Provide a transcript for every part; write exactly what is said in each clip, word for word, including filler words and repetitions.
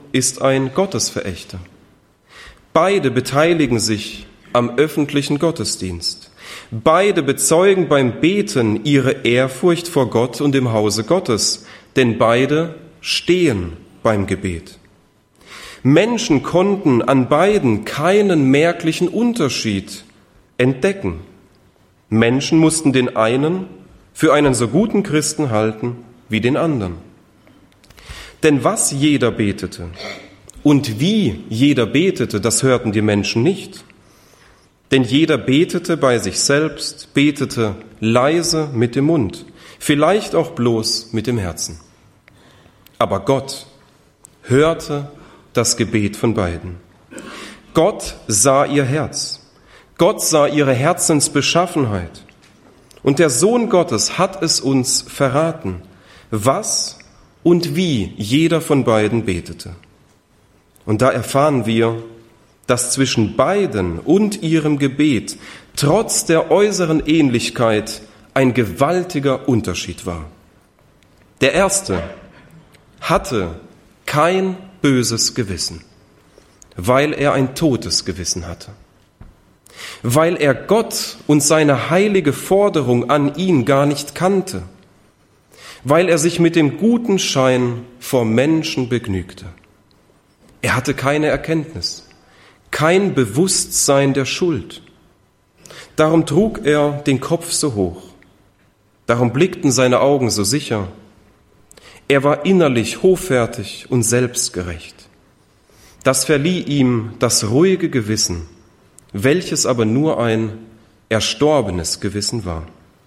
ist ein Gottesverächter. Beide beteiligen sich am öffentlichen Gottesdienst. Beide bezeugen beim Beten ihre Ehrfurcht vor Gott und im Hause Gottes, denn beide stehen beim Gebet. Menschen konnten an beiden keinen merklichen Unterschied entdecken. Menschen mussten den einen für einen so guten Christen halten wie den anderen. Denn was jeder betete und wie jeder betete, das hörten die Menschen nicht. Denn jeder betete bei sich selbst, betete leise mit dem Mund, vielleicht auch bloß mit dem Herzen. Aber Gott hörte das Gebet von beiden. Gott sah ihr Herz. Gott sah ihre Herzensbeschaffenheit. Und der Sohn Gottes hat es uns verraten, was und wie jeder von beiden betete. Und da erfahren wir, dass zwischen beiden und ihrem Gebet trotz der äußeren Ähnlichkeit ein gewaltiger Unterschied war. Der erste hatte kein böses Gewissen, weil er ein totes Gewissen hatte. Weil er Gott und seine heilige Forderung an ihn gar nicht kannte. Weil er sich mit dem guten Schein vor Menschen begnügte. Er hatte keine Erkenntnis, kein Bewusstsein der Schuld. Darum trug er den Kopf so hoch. Darum blickten seine Augen so sicher. Er war innerlich hoffärtig und selbstgerecht. Das verlieh ihm das ruhige Gewissen, welches aber nur ein erstorbenes Gewissen war.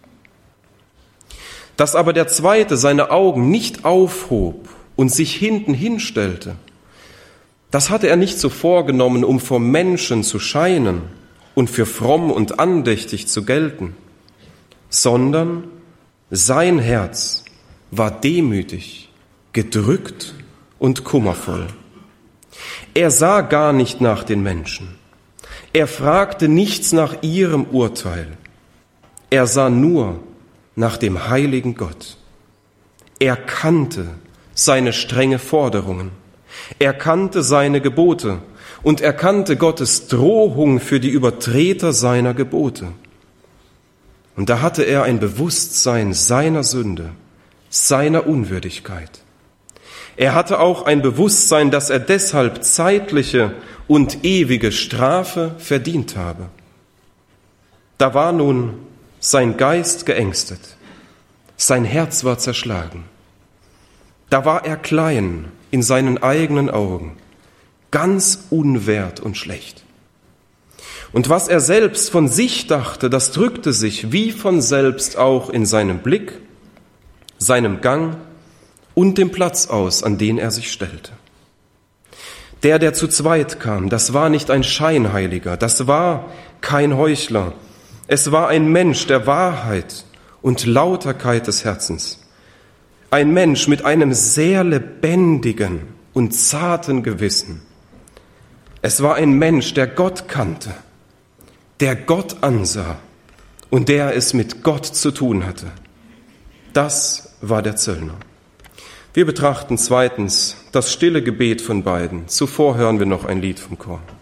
Dass aber der Zweite seine Augen nicht aufhob und sich hinten hinstellte, das hatte er nicht so vorgenommen, um vor Menschen zu scheinen und für fromm und andächtig zu gelten, sondern sein Herz war demütig, gedrückt und kummervoll. Er sah gar nicht nach den Menschen. Er fragte nichts nach ihrem Urteil. Er sah nur nach dem heiligen Gott. Er kannte seine strenge Forderungen. Er kannte seine Gebote und er kannte Gottes Drohung für die Übertreter seiner Gebote. Und da hatte er ein Bewusstsein seiner Sünde, seiner Unwürdigkeit. Er hatte auch ein Bewusstsein, dass er deshalb zeitliche und ewige Strafe verdient habe. Da war nun sein Geist geängstet, sein Herz war zerschlagen. Da war er klein in seinen eigenen Augen, ganz unwert und schlecht. Und was er selbst von sich dachte, das drückte sich wie von selbst auch in seinem Blick, seinem Gang und dem Platz aus, an den er sich stellte. Der, der zu zweit kam, das war nicht ein Scheinheiliger, das war kein Heuchler. Es war ein Mensch der Wahrheit und Lauterkeit des Herzens. Ein Mensch mit einem sehr lebendigen und zarten Gewissen. Es war ein Mensch, der Gott kannte, der Gott ansah und der es mit Gott zu tun hatte. Das war der Zöllner. Wir betrachten zweitens das stille Gebet von beiden. Zuvor hören wir noch ein Lied vom Chor.